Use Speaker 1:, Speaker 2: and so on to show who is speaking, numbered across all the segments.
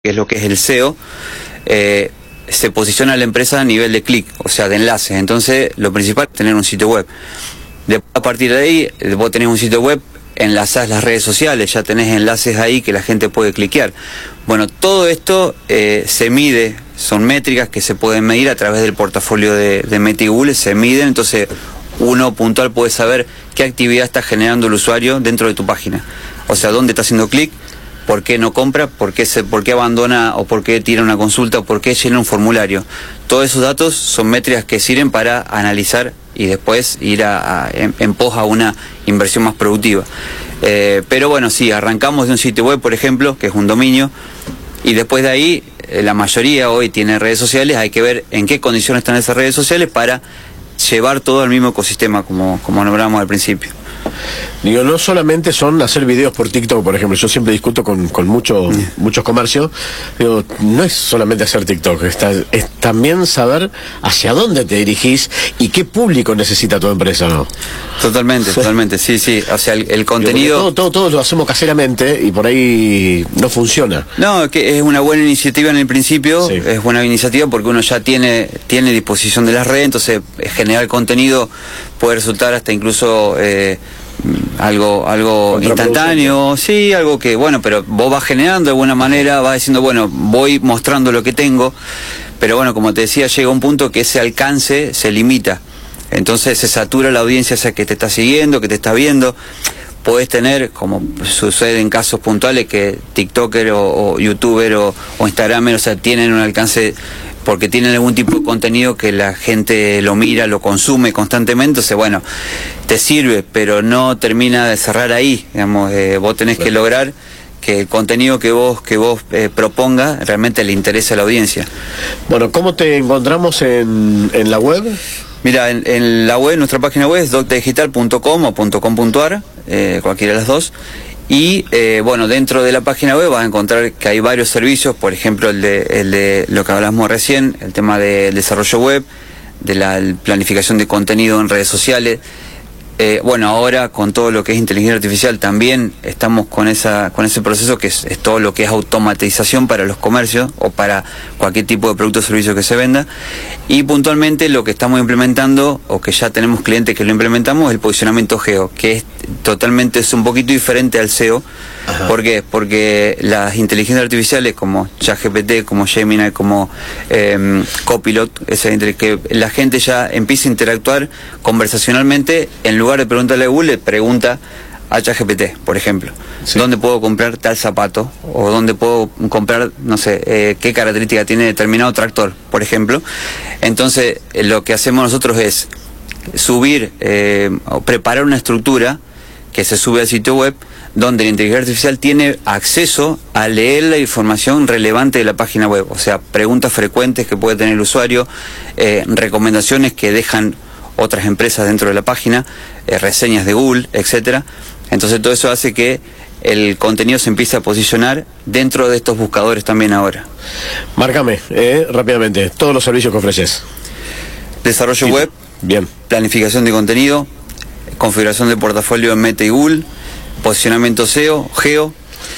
Speaker 1: que es lo que es el SEO, se posiciona la empresa a nivel de clic, o sea, de enlaces. Entonces, lo principal es tener un sitio web. Después, a partir de ahí, vos tenés un sitio web, enlazás las redes sociales, ya tenés enlaces ahí que la gente puede cliquear. Bueno, todo esto se mide, son métricas que se pueden medir a través del portafolio de Meta y Google, se miden, entonces uno puntual puede saber qué actividad está generando el usuario dentro de tu página. O sea, dónde está haciendo clic, por qué no compra, por qué abandona o por qué tira una consulta, o por qué llena un formulario. Todos esos datos son métricas que sirven para analizar y después ir en pos a una inversión más productiva. Pero bueno, sí, arrancamos de un sitio web, por ejemplo, que es un dominio, y después de ahí, la mayoría hoy tiene redes sociales, hay que ver en qué condiciones están esas redes sociales para llevar todo al mismo ecosistema, como nombramos al principio.
Speaker 2: Digo, no solamente son hacer videos por TikTok, por ejemplo. Yo siempre discuto con muchos comercios. Digo, no es solamente hacer TikTok, es también saber hacia dónde te dirigís y qué público necesita tu empresa, ¿no?
Speaker 1: Totalmente, totalmente, sí. O sea, el contenido...
Speaker 2: Digo, todo lo hacemos caseramente y por ahí no funciona.
Speaker 1: No, que es una buena iniciativa en el principio, sí. Es buena iniciativa porque uno ya tiene disposición de las redes, entonces generar contenido puede resultar hasta incluso... algo instantáneo, sí, algo que, bueno, pero vos vas generando de alguna manera, vas diciendo, bueno, voy mostrando lo que tengo, pero bueno, como te decía, llega un punto que ese alcance se limita, entonces se satura la audiencia esa que te está siguiendo, que te está viendo. Podés tener, como sucede en casos puntuales, que TikToker o YouTuber o Instagramer, o sea, tienen un alcance porque tienen algún tipo de contenido que la gente lo mira, lo consume constantemente, entonces bueno, te sirve, pero no termina de cerrar ahí, digamos, vos tenés que lograr que el contenido que vos proponga realmente le interese a la audiencia.
Speaker 2: Bueno, ¿cómo te encontramos en la web?
Speaker 1: Mira, en la web, nuestra página web es doctadigital.com o .com.ar, cualquiera de las dos. Y bueno, dentro de la página web vas a encontrar que hay varios servicios, por ejemplo el de lo que hablamos recién, el tema del desarrollo web, de la planificación de contenido en redes sociales. Bueno, ahora con todo lo que es inteligencia artificial también estamos con ese proceso que es todo lo que es automatización para los comercios o para cualquier tipo de producto o servicio que se venda. Y puntualmente lo que estamos implementando, o que ya tenemos clientes que lo implementamos, es el posicionamiento geo, que es un poquito diferente al SEO. Ajá. ¿Por qué? Porque las inteligencias artificiales como ChatGPT, como Gemini, como Copilot, que la gente ya empieza a interactuar conversacionalmente, en lugar de preguntarle a Google, pregunta a ChatGPT, por ejemplo. Sí. ¿Dónde puedo comprar tal zapato? O ¿dónde puedo comprar, no sé, qué característica tiene determinado tractor, por ejemplo? Entonces, lo que hacemos nosotros es subir, o preparar una estructura que se sube al sitio web, donde la inteligencia artificial tiene acceso a leer la información relevante de la página web, o sea, preguntas frecuentes que puede tener el usuario, recomendaciones que dejan otras empresas dentro de la página, reseñas de Google, etcétera. Entonces todo eso hace que el contenido se empiece a posicionar dentro de estos buscadores también ahora.
Speaker 2: Márcame rápidamente todos los servicios que ofreces.
Speaker 1: Desarrollo web,
Speaker 2: bien.
Speaker 1: Planificación de contenido, configuración de portafolio en Meta y Google, posicionamiento SEO, geo,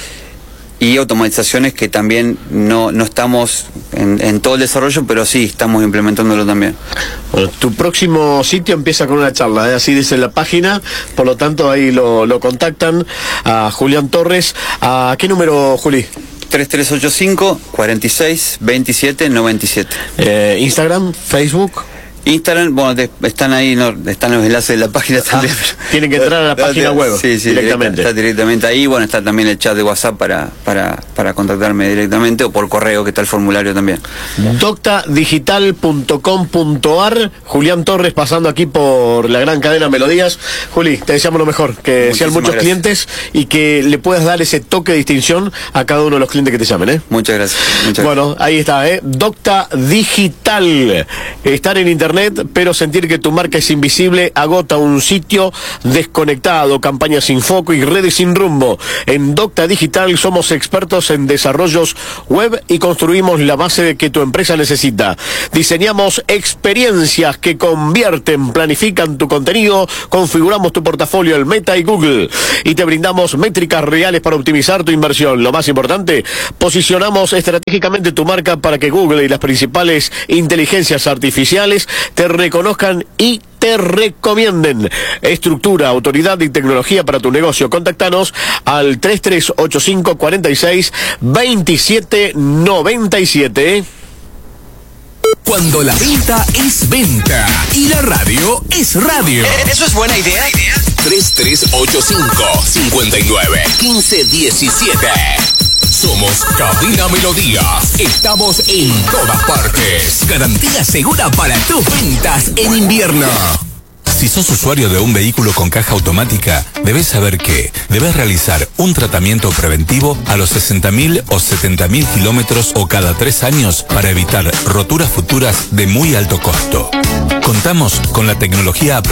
Speaker 1: y automatizaciones que también no estamos en todo el desarrollo, pero sí estamos implementándolo también.
Speaker 2: Bueno, tu próximo sitio empieza con una charla, así dice la página, por lo tanto ahí lo contactan a Julián Torres. ¿A qué número, Juli?
Speaker 1: 3385 46 27 97.
Speaker 2: Instagram, Facebook.
Speaker 1: Instagram, bueno, están ahí, están los enlaces de la página también.
Speaker 2: Tienen que entrar a la página web.
Speaker 1: Sí, directamente. Está directamente ahí. Bueno, está también el chat de WhatsApp para contactarme directamente, o por correo, que está el formulario también.
Speaker 2: doctadigital.com.ar. Julián Torres pasando aquí por la gran cadena Melodías. Juli, te deseamos lo mejor, que sean muchos clientes y que le puedas dar ese toque de distinción a cada uno de los clientes que te llamen.
Speaker 1: Muchas gracias.
Speaker 2: Bueno, ahí está, Docta Digital. Estar en internet internet, pero sentir que tu marca es invisible agota un sitio desconectado, campañas sin foco y redes sin rumbo. En Docta Digital somos expertos en desarrollos web y construimos la base que tu empresa necesita. Diseñamos experiencias que convierten, planifican tu contenido, configuramos tu portafolio en Meta y Google y te brindamos métricas reales para optimizar tu inversión. Lo más importante, posicionamos estratégicamente tu marca para que Google y las principales inteligencias artificiales te reconozcan y te recomienden. Estructura, autoridad y tecnología para tu negocio. Contáctanos al 3385 46 27 97.
Speaker 3: Cuando la venta es venta y la radio es radio.
Speaker 4: ¿Eso es buena idea?
Speaker 3: 3385 59 15 17. Somos Cabina Melodías. Estamos en todas partes. Garantía segura para tus ventas en invierno. Si sos usuario de un vehículo con caja automática, debes saber que debes realizar un tratamiento preventivo a los 60.000 o 70.000 kilómetros o cada 3 años para evitar roturas futuras de muy alto costo. Contamos con la tecnología apropiada